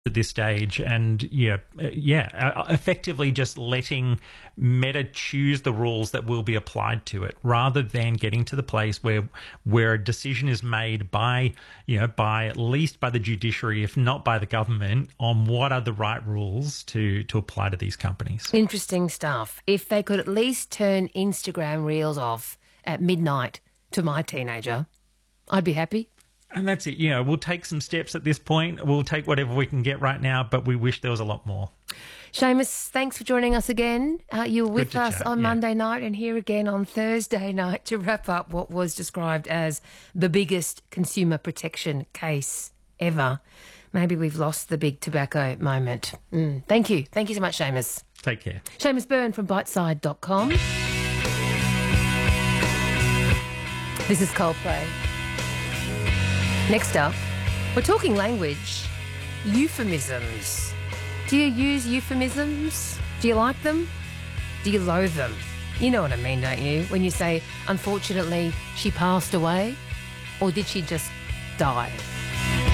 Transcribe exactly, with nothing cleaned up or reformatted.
at this stage, and yeah, uh, yeah, uh, effectively just letting Meta choose the rules that will be applied to it, rather than getting to the place where where a decision is made by, you know, by at least by the judiciary, if not by the government, on what are the right rules to to apply to these companies. Interesting stuff. If they could at least turn Instagram Reels off at midnight to my teenager, I'd be happy. And that's it. You know, we'll take some steps at this point. We'll take whatever we can get right now, but we wish there was a lot more. Seamus, thanks for joining us again. Uh, you were with us chat, on yeah. Monday night and here again on Thursday night to wrap up what was described as the biggest consumer protection case ever. Maybe we've lost the big tobacco moment. Mm. Thank you. Thank you so much, Seamus. Take care. Seamus Byrne from biteside dot com. This is Coldplay. Next up, we're talking language, euphemisms. Do you use euphemisms? Do you like them? Do you loathe them? You know what I mean, don't you? When you say, unfortunately, she passed away, or did she just die?